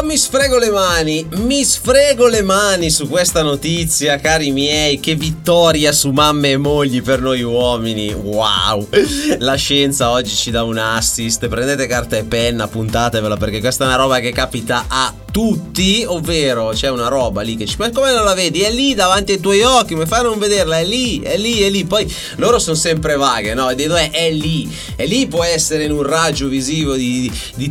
mi sfrego le mani su questa notizia, cari miei. Che vittoria su mamme e mogli per noi uomini. Wow, la scienza oggi ci dà un assist. Prendete carta e penna, puntatevela, perché questa è una roba che capita a tutti, ovvero c'è una roba lì che ma come non la vedi? È lì davanti ai tuoi occhi, mi fai non vederla? È lì. Poi loro sono sempre vaghe, no? È lì, può essere in un raggio visivo di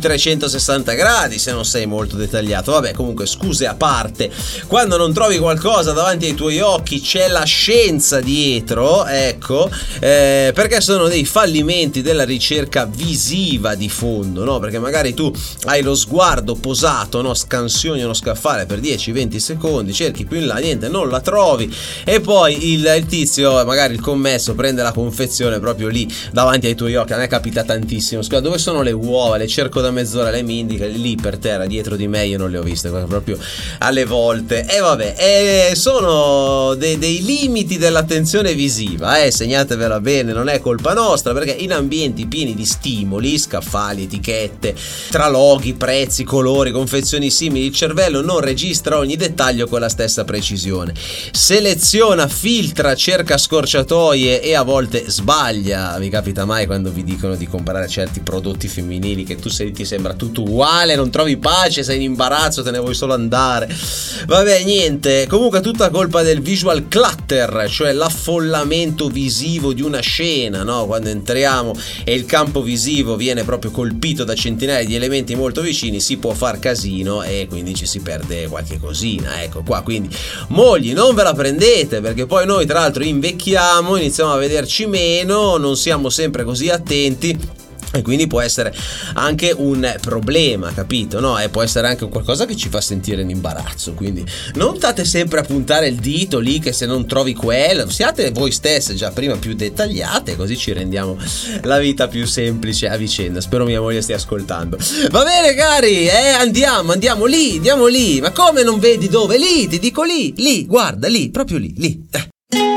360 gradi se non sei molto dettagliato. Vabbè, comunque, scuse a parte, quando non trovi qualcosa davanti ai tuoi occhi c'è la scienza dietro, ecco, perché sono dei fallimenti della ricerca visiva di fondo, no? Perché magari tu hai lo sguardo posato, no? Scansioni uno scaffale per 10-20 secondi, cerchi più in là, niente, non la trovi, e poi il tizio, magari il commesso, prende la confezione proprio lì davanti ai tuoi occhi. A me capita tantissimo. Scusa, dove sono le uova? Le cerco da mezz'ora, lei mi indica lì per terra dietro di me, io non le ho viste proprio alle volte. E vabbè, sono dei limiti dell'attenzione visiva, segnatevela bene, non è colpa nostra, perché in ambienti pieni di stimoli, scaffali, etichette, traloghi, prezzi, colori, confezioni simili, il cervello non registra ogni dettaglio con la stessa precisione, seleziona, filtra, cerca scorciatoie e a volte sbaglia. Vi capita mai quando vi dicono di comprare certi prodotti femminili che ti sembra tutto uguale, non trovi pace, sei in imbarazzo, te ne vuoi solo andare? Vabbè, niente, comunque è tutta colpa del visual clutter, cioè l'affollamento visivo di una scena, no? Quando entriamo e il campo visivo viene proprio colpito da centinaia di elementi molto vicini, si può far casino e quindi ci si perde qualche cosina, ecco qua. Quindi mogli, non ve la prendete, perché poi noi tra l'altro invecchiamo, iniziamo a vederci meno, non siamo sempre così attenti, e quindi può essere anche un problema, capito? No? E può essere anche qualcosa che ci fa sentire in imbarazzo. Quindi non state sempre a puntare il dito lì, che se non trovi quello, siate voi stesse già prima più dettagliate, così ci rendiamo la vita più semplice a vicenda. Spero mia moglie stia ascoltando. Va bene, cari, andiamo lì. Ma come non vedi dove? Lì, ti dico lì, guarda, lì, proprio lì.